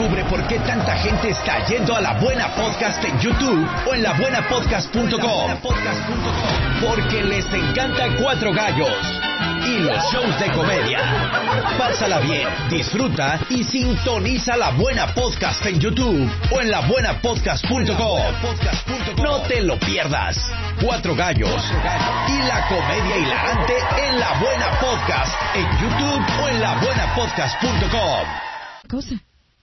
Descubre por qué tanta gente está yendo a La Buena Podcast en YouTube o en labuenapodcast.com. Porque les encanta Cuatro Gallos y los shows de comedia. Pásala bien, disfruta y sintoniza La Buena Podcast en YouTube o en labuenapodcast.com. No te lo pierdas. Cuatro Gallos y la comedia hilarante en La Buena Podcast en YouTube o en labuenapodcast.com. Cosa.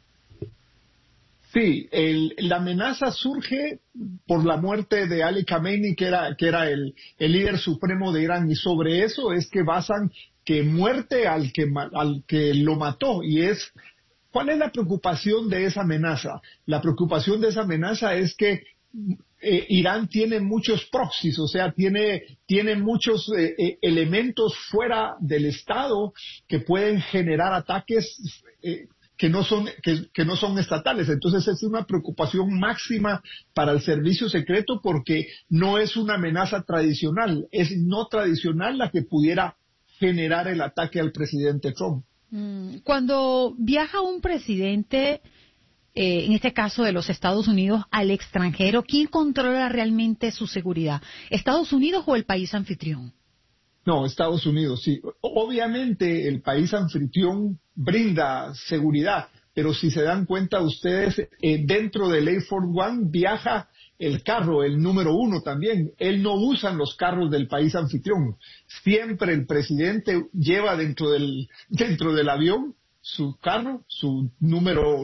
Sí, la amenaza surge por la muerte de Ali Khamenei, que era el líder supremo de Irán, y sobre eso es que basan que muerte al que lo mató. Y ¿cuál es la preocupación de esa amenaza? La preocupación de esa amenaza es que Irán tiene muchos proxies, o sea, tiene muchos elementos fuera del Estado que pueden generar ataques que no son estatales. Entonces es una preocupación máxima para el servicio secreto porque no es una amenaza tradicional, es no tradicional la que pudiera generar el ataque al presidente Trump. Cuando viaja un presidente, en este caso de los Estados Unidos, al extranjero, ¿quién controla realmente su seguridad? ¿Estados Unidos o el país anfitrión? No, Estados Unidos, sí. Obviamente el país anfitrión brinda seguridad, pero si se dan cuenta ustedes, dentro del Air Force One viaja el carro, el número 1 también. Él no usa los carros del país anfitrión. Siempre el presidente lleva dentro del avión su carro, el número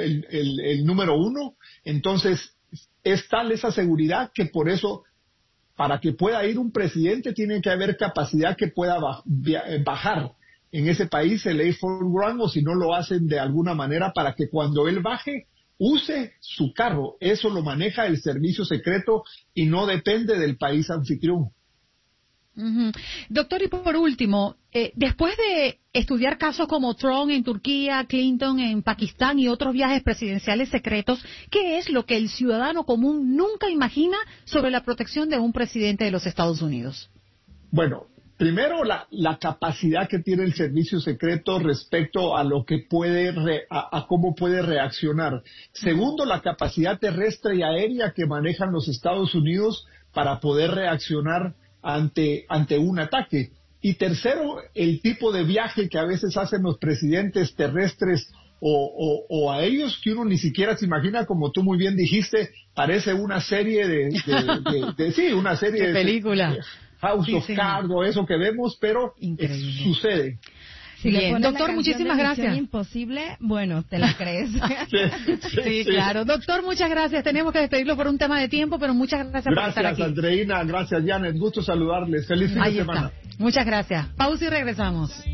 1. Entonces, es tal esa seguridad que por eso, para que pueda ir un presidente, tiene que haber capacidad que pueda bajar en ese país el Air Force One, o si no lo hacen de alguna manera para que cuando él baje, use su carro. Eso lo maneja el servicio secreto y no depende del país anfitrión. Uh-huh. Doctor, y por último, después de estudiar casos como Trump en Turquía, Clinton en Pakistán y otros viajes presidenciales secretos, ¿qué es lo que el ciudadano común nunca imagina sobre la protección de un presidente de los Estados Unidos? Bueno, primero la capacidad que tiene el servicio secreto respecto a lo que a cómo puede reaccionar. Segundo, la capacidad terrestre y aérea que manejan los Estados Unidos para poder reaccionar ante un ataque. Y tercero, el tipo de viaje que a veces hacen los presidentes terrestres o aéreos que uno ni siquiera se imagina, como tú muy bien dijiste, parece una serie una serie de película. House of Cards o eso que vemos, pero sucede. Si bien, doctor, muchísimas gracias. Imposible, bueno, te la crees. Sí, claro. Doctor, muchas gracias. Tenemos que despedirlo por un tema de tiempo, pero muchas gracias por estar aquí. Gracias, Andreina. Gracias, Janet. Gusto saludarles. Feliz fin de semana. Muchas gracias. Pausa y regresamos.